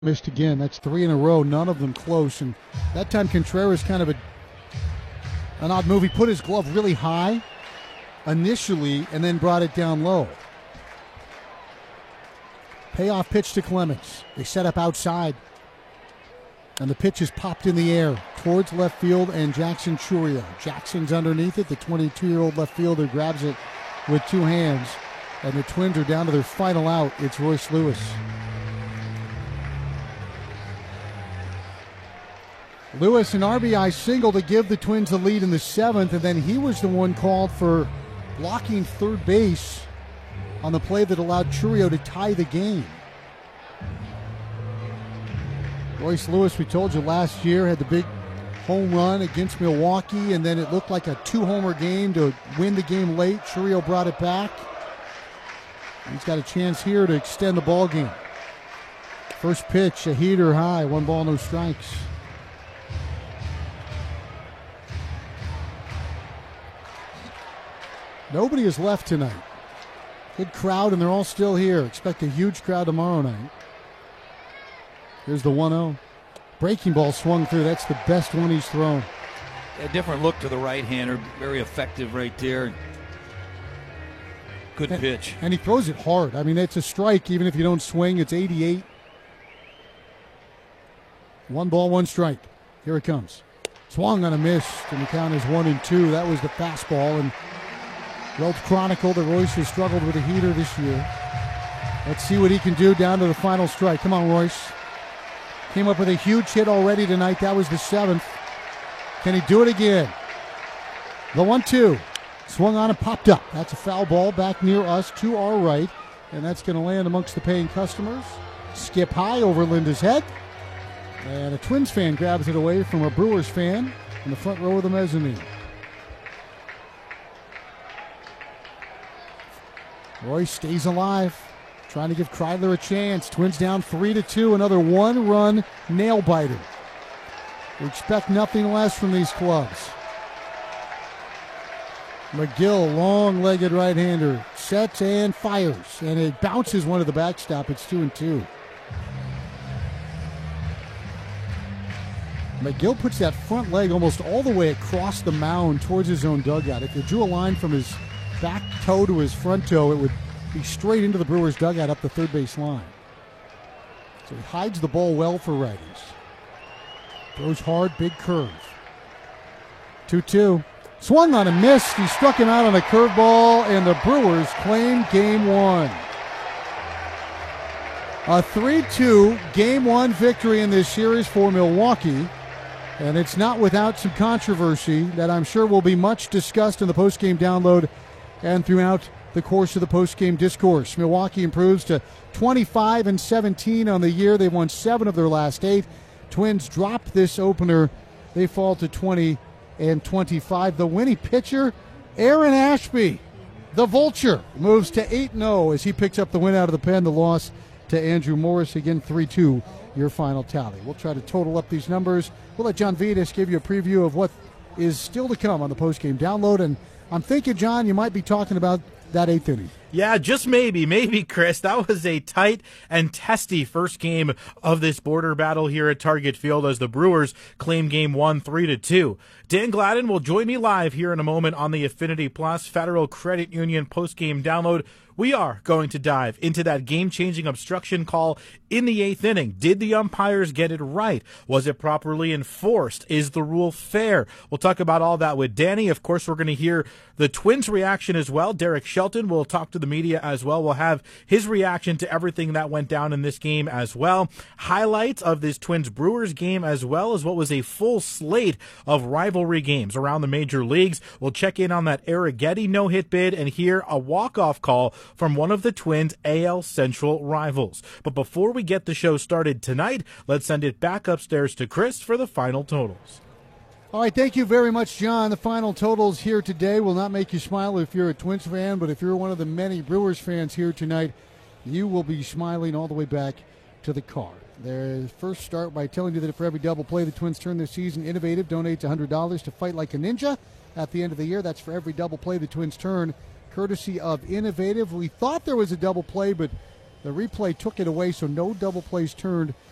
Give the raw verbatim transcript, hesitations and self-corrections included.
Missed again. That's three in a row, none of them close. And that time Contreras kind of a, an odd move. He put his glove really high initially and then brought it down low. Payoff pitch to Clemens. They set up outside. And the pitch is popped in the air towards left field and Jackson Chourio. Jackson's underneath it. The twenty-two-year-old left fielder grabs it with two hands. And the Twins are down to their final out. It's Royce Lewis. Lewis, an R B I single to give the Twins the lead in the seventh, and then he was the one called for blocking third base on the play that allowed Chourio to tie the game. Royce Lewis, we told you last year, had the big home run against Milwaukee, and then it looked like a two-homer game to win the game late. Chourio brought it back. He's got a chance here to extend the ball game. First pitch, a heater high, one ball, no strikes. Nobody is left tonight. Good crowd, and they're all still here. Expect a huge crowd tomorrow night. Here's the one oh. Breaking ball swung through. That's the best one he's thrown. A different look to the right-hander. Very effective right there. Good and, pitch. And he throws it hard. I mean, it's a strike. Even if you don't swing, it's eighty-eight. One ball, one strike. Here it comes. Swung on a miss, and the count is one and two. That was the fastball, and Welch Chronicle that Royce has struggled with a heater this year. Let's see what he can do down to the final strike. Come on, Royce. Came up with a huge hit already tonight. That was the seventh. Can he do it again? The one two. Swung on and popped up. That's a foul ball back near us to our right. And that's going to land amongst the paying customers. Skip high over Linda's head. And a Twins fan grabs it away from a Brewers fan in the front row of the mezzanine. Royce stays alive, trying to give Kreidler a chance. Twins down three to two. Another one-run nail-biter. We expect nothing less from these clubs. McGill, long-legged right-hander, sets and fires, and it bounces one to the backstop. It's two and two. McGill puts that front leg almost all the way across the mound towards his own dugout. If you drew a line from his back toe to his front toe, it would be straight into the Brewers' dugout up the third base line. So he hides the ball well for righties. Throws hard, big curve. two two. Swung on a miss. He struck him out on a curveball, and the Brewers claim game one. A three two game one victory in this series for Milwaukee. And it's not without some controversy that I'm sure will be much discussed in the postgame download and throughout the course of the postgame discourse. Milwaukee improves to twenty-five and seventeen on the year. They've won seven of their last eight. Twins dropped this opener. They fall to twenty and twenty-five. The winning pitcher, Aaron Ashby, the Vulture, moves to eight and oh as he picks up the win out of the pen. The loss to Andrew Morris, again three two, your final tally. We'll try to total up these numbers. We'll let John Vitas give you a preview of what is still to come on the postgame download. And I'm thinking, John, you might be talking about that eighth inning. Yeah, just maybe, maybe, Chris. That was a tight and testy first game of this border battle here at Target Field as the Brewers claim game one, three to two. Dan Gladden will join me live here in a moment on the Affinity Plus Federal Credit Union postgame download. We are going to dive into that game-changing obstruction call in the eighth inning. Did the umpires get it right? Was it properly enforced? Is the rule fair? We'll talk about all that with Danny. Of course, we're going to hear the Twins' reaction as well. Derek Shelton will talk to the media as well. We'll have his reaction to everything that went down in this game as well. Highlights of this Twins-Brewers game as well as what was a full slate of rivalry games around the major leagues. We'll check in on that Arrighetti no-hit bid and hear a walk-off call from one of the Twins' A L Central rivals. But before we get the show started tonight, let's send it back upstairs to Chris for the final totals. All right, thank you very much, John. The final totals here today will not make you smile if you're a Twins fan, but if you're one of the many Brewers fans here tonight, you will be smiling all the way back to the car. Their first start by telling you that for every double play the Twins turn this season innovative donates one hundred dollars to Fight Like a Ninja at the end of the year. That's for every double play the Twins turn, courtesy of Innovative. We thought there was a double play, but the replay took it away, so no double plays turned